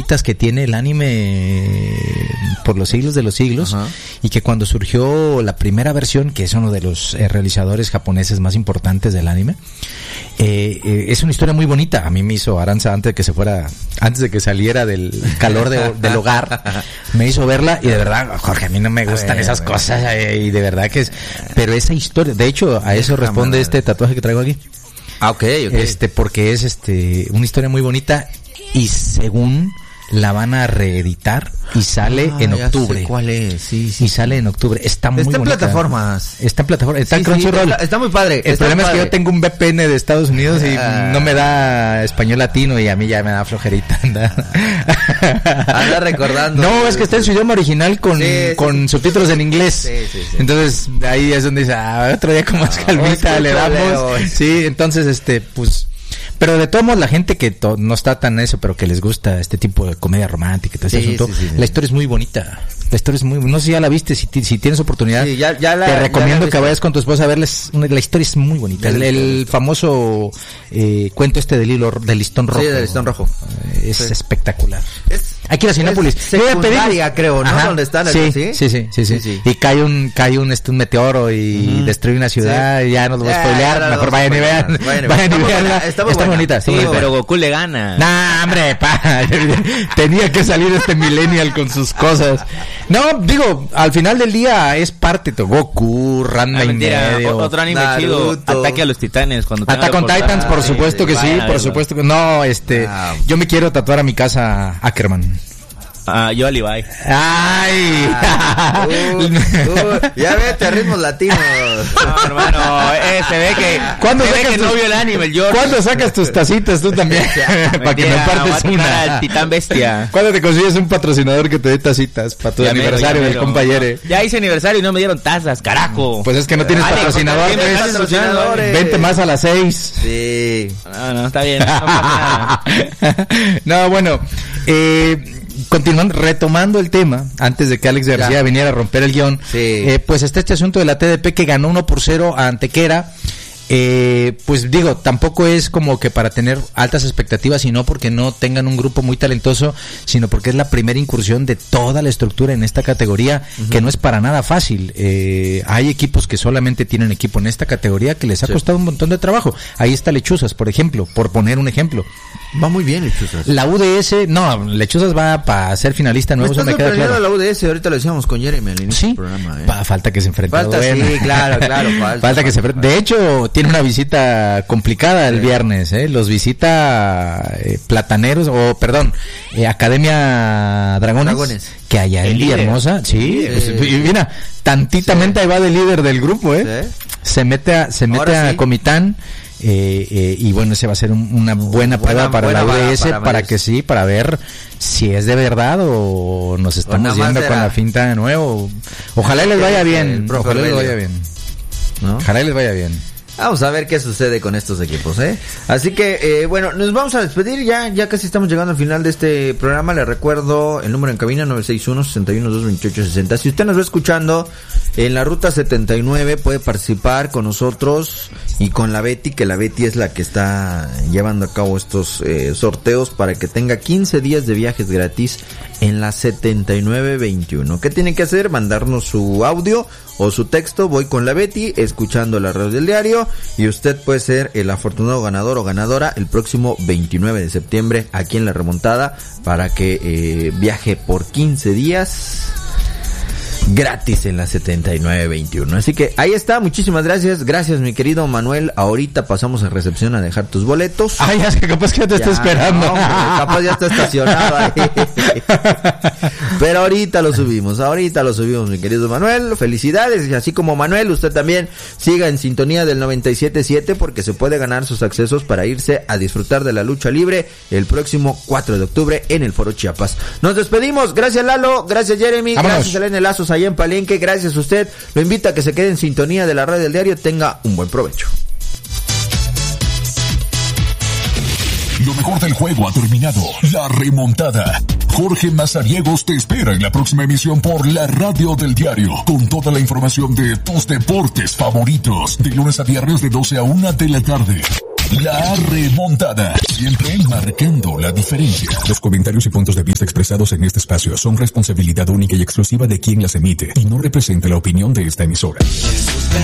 joyitas que tiene el anime por los siglos de los siglos. Ajá. Y que cuando surgió la primera versión, que es uno de los realizadores japoneses más importantes del anime, es una historia muy bonita. A mí me hizo Aranza antes de que saliera del calor del hogar, me hizo verla y de verdad, Jorge, a mí no me gustan esas cosas y de verdad que es, pero esa historia, de hecho a eso responde este tatuaje que traigo aquí. Okay. Porque es una historia muy bonita y según la van a reeditar y sale en octubre. ¿Cuál es? Sí. Y sale en octubre. Está muy bonita. Está en plataformas. Está en Crunchyroll. Está muy padre. El problema es que yo tengo un VPN de Estados Unidos y no me da español latino y a mí ya me da flojerita. Anda recordando. No, es que está en su idioma original con subtítulos en inglés. Sí. Entonces ahí es donde dice, otro día con más calmita le damos. Sí, entonces pues... Pero de todos modos, la gente que no está tan eso, pero que les gusta este tipo de comedia romántica y todo ese asunto, la historia es muy bonita. La historia es muy... No sé si ya la viste, si tienes oportunidad, te recomiendo que vayas con tu esposa a verles. La historia es muy bonita. El famoso cuento del listón rojo. Sí, del listón rojo. Es espectacular. Aquí en Cinépolis. Secundaria, creo, ¿no? Ajá, donde están. Sí. Y cae un meteoro y destruye una ciudad y ya no lo voy a spoilear. Mejor vayan y vean. Vayan y vean. Está bonita. Sí, pero Goku le gana. Nah, hombre, tenía que salir este millennial con sus cosas. No, digo, al final del día es parte de Goku, Ranma y medio. Otro anime chido, Ataque a los Titanes. Attack on Titans, por supuesto que sí, por supuesto que no, yo me quiero tatuar a mi casa Ackerman. Yo a Levi. ¡Ay! Ya vete a ritmos latinos. No, hermano, se ve que... no vio el anime, el George. ¿Cuándo sacas tus tacitas tú también? Para que me partes una. Al Titán Bestia. ¿Cuándo te consigues un patrocinador que te dé tacitas para tu aniversario del compañero? Ya hice aniversario y no me dieron tazas, carajo. Pues es que no tienes patrocinador. Vente más a las 6. Sí. No, está bien. No, bueno, continuando, retomando el tema, antes de que Alex García viniera a romper el guión, pues está este asunto de la TDP que ganó 1-0 a Antequera. Pues digo, tampoco es como que para tener altas expectativas, sino porque no tengan un grupo muy talentoso, sino porque es la primera incursión de toda la estructura en esta categoría, que no es para nada fácil. Hay equipos que solamente tienen equipo en esta categoría que les ha costado un montón de trabajo. Ahí está Lechuzas, por ejemplo, por poner un ejemplo. Va muy bien Lechuzas. La UDS, no, Lechuzas va para ser finalista nuevo, me estás sorprendiendo la UDS, ahorita lo decíamos con Jeremy al inicio del programa. Falta que se enfrente. Claro, falta que se enfrente. De hecho, tiene una visita complicada el viernes, los visita Academia Dragones, que allá en Villahermosa, mira, tantitamente ahí va de líder del grupo, se mete a Comitán. Y bueno, ese va a ser una buena prueba para la UDS para ver si es de verdad o nos estamos yendo con la finta de nuevo. Ojalá les vaya bien, ojalá les vaya bien. Vamos a ver qué sucede con estos equipos, Así que, bueno, nos vamos a despedir, ya casi estamos llegando al final de este programa. Les recuerdo el número en cabina, 961-61-228-60. Si usted nos va escuchando en la ruta 79, puede participar con nosotros y con la Betty, que la Betty es la que está llevando a cabo estos sorteos para que tenga 15 días de viajes gratis en la 7921. ¿Qué tiene que hacer? Mandarnos su audio o su texto, voy con la Betty, escuchando la radio del diario, y usted puede ser el afortunado ganador o ganadora el próximo 29 de septiembre aquí en La Remontada para que viaje por 15 días gratis en la 7921. Así que ahí está, muchísimas gracias mi querido Manuel. Ahorita pasamos a recepción a dejar tus boletos. Ay, es que capaz que ya te está esperando. No, capaz ya está estacionado ahí. Pero ahorita lo subimos, mi querido Manuel. Felicidades, y así como Manuel, usted también siga en sintonía del 97.7 porque se puede ganar sus accesos para irse a disfrutar de la lucha libre el próximo 4 de octubre en el Foro Chiapas. Nos despedimos, gracias Lalo, gracias Jeremy, vámonos. Gracias Elena Lazos allá en Palenque, gracias a usted. Lo invito a que se quede en sintonía de la radio del diario. Tenga un buen provecho. Lo mejor del juego ha terminado. La remontada. Jorge Mazariegos te espera en la próxima emisión por la radio del diario, con toda la información de tus deportes favoritos, de lunes a viernes de 12 a 1 de la tarde. La Remontada. Siempre marcando la diferencia. Los comentarios y puntos de vista expresados en este espacio son responsabilidad única y exclusiva de quien las emite y no representa la opinión de esta emisora.